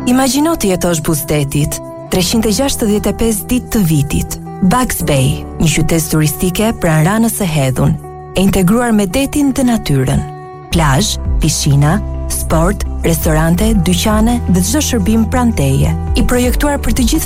Imagjino të jetosh buzëdetit, 365 ditë të vitit. Bugs Bay, një qytet turistike pranë Ranës së Hedhun, e integruar me detin dhe natyrën. Plazh, pishina, sport, restorante, dyqane dhe çdo shërbim pranë teje. I projektuar për të gjithë